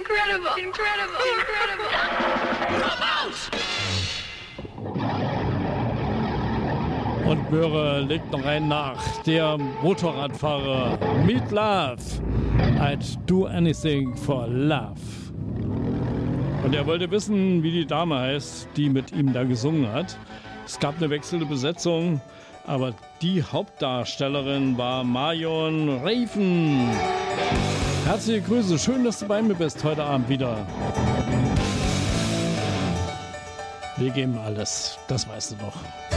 Incredible. Incredible. Incredible. Und Möhre legt noch einen nach. Der Motorradfahrer Meat Love. I'd do anything for love. Und er wollte wissen, wie die Dame heißt, die mit ihm da gesungen hat. Es gab eine wechselnde Besetzung, aber die Hauptdarstellerin war Marion Raven. Herzliche Grüße, schön, dass du bei mir bist heute Abend wieder. Wir geben alles, das weißt du doch.